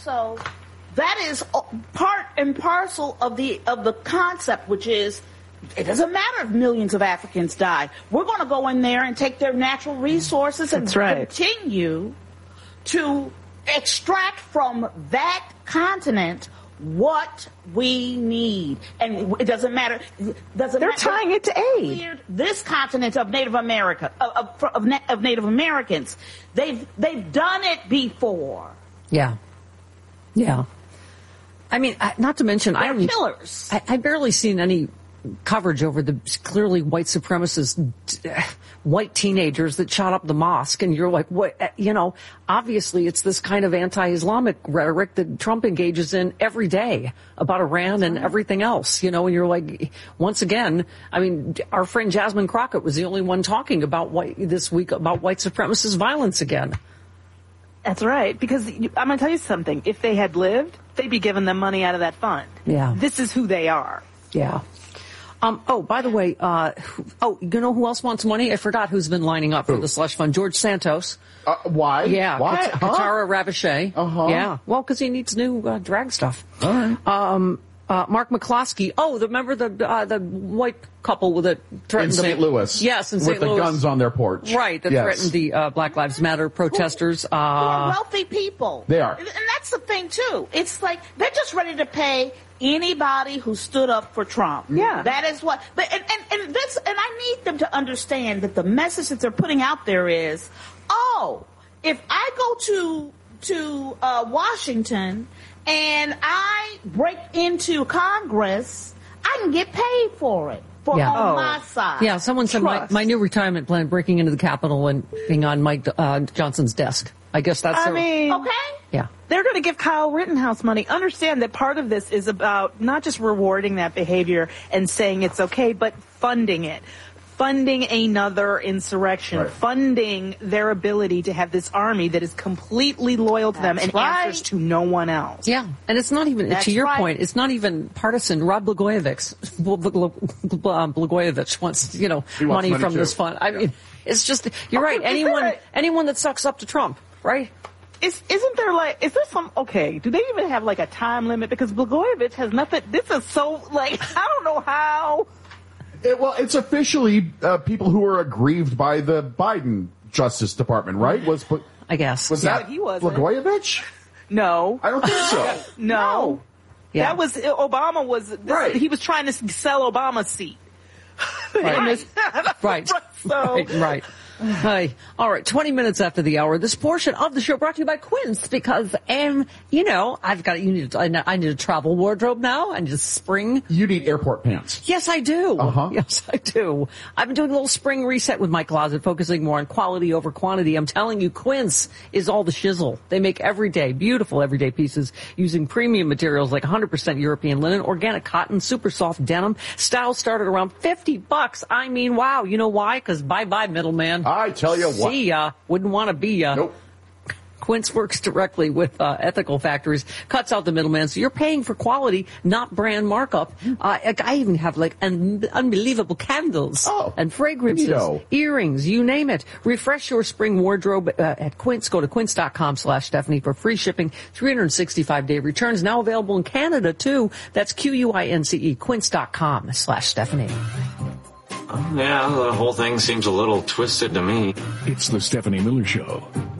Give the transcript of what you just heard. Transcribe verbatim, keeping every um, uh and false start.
also, that is part and parcel of the of the concept, which is, it doesn't matter if millions of Africans die. We're going to go in there and take their natural resources and right. continue to extract from that continent what we need. And it doesn't matter. It doesn't They're matter. tying it to aid. This continent of Native America, of, of, of, of Native Americans, they've they've done it before. Yeah. Yeah. I mean, not to mention, They're I, killers. I I barely seen any coverage over the clearly white supremacist uh, white teenagers that shot up the mosque, and you're like, what? You know, obviously it's this kind of anti-Islamic rhetoric that Trump engages in every day about Iran and everything else. You know, and you're like, once again, I mean, our friend Jasmine Crockett was the only one talking about white this week about white supremacist violence again. That's right, because I'm going to tell you something. If they had lived, they'd be giving them money out of that fund. Yeah. This is who they are. Yeah. Um, oh, by the way, uh, oh, you know who else wants money? I forgot who's been lining up for the slush fund. George Santos. Uh, why? Yeah. Why? Kat- huh? Katara Ravachey. Uh-huh. Yeah. Well, because he needs new uh, drag stuff. All right. Um, uh, Mark McCloskey. Oh, the, remember the uh, the white couple with it threatened in Saint the, Louis. Yes, in Saint Louis. With the Louis. guns on their porch. Right, that yes. threatened the uh, Black Lives Matter protesters. Who, who uh, are wealthy people. They are. And that's the thing, too. It's like they're just ready to pay anybody who stood up for Trump. Yeah. That is what. But, and, and, and, this, and I need them to understand that the message that they're putting out there is, oh, if I go to, to uh, Washington and I break into Congress, I can get paid for it. For Yeah. on Oh. my side. Yeah, someone said my, Trust. my new retirement plan, breaking into the Capitol and being on Mike uh, Johnson's desk. I guess that's I their, mean, Okay? yeah. they're going to give Kyle Rittenhouse money. Understand that part of this is about not just rewarding that behavior and saying it's okay, but funding it. Funding another insurrection, Right. funding their ability to have this army that is completely loyal to them That's and right. answers to no one else. Yeah, and it's not even, That's to your right. point, it's not even partisan. Rod Blagojevich, Bl- Bl- Bl- um, Blagojevich wants, you know, He wants money, money from too. this fund. I mean, it's just, you're right, is anyone, there- anyone that sucks up to Trump, right? Is, isn't there like, is there some, okay, do they even have like a time limit? Because Blagojevich has nothing, this is so, like, I don't know how. It, well, it's officially uh, people who are aggrieved by the Biden Justice Department, right? Was I guess. was Yeah. that he wasn't. Blagojevich? No. I don't think so. No. Yeah. That was, Obama was, this, Right. he was trying to sell Obama's seat. Right. And this- Right. So, Right, right. Hi. All right, twenty minutes after the hour. This portion of the show brought to you by Quince because, um, you know, I've got, you need, I need I need a travel wardrobe now. I need a spring. You need airport pants. Yes, I do. Uh-huh. Yes, I do. I've been doing a little spring reset with my closet, focusing more on quality over quantity. I'm telling you, Quince is all the shizzle. They make everyday, beautiful everyday pieces using premium materials like one hundred percent European linen, organic cotton, super soft denim. Styles start at around fifty bucks. I mean, wow. You know why? Because bye-bye, middleman. I tell you what. See ya. Wouldn't want to be ya. Nope. Quince works directly with uh, ethical factories, cuts out the middleman, so you're paying for quality, not brand markup. Uh, I even have like un- unbelievable candles Oh, and fragrances, neato. earrings, you name it. Refresh your spring wardrobe uh, at Quince. Go to quince.com slash Stephanie for free shipping, three hundred sixty-five day returns. Now available in Canada too. That's Q U I N C E, quince.com slash Stephanie. Yeah, the whole thing seems a little twisted to me. It's the Stephanie Miller Show.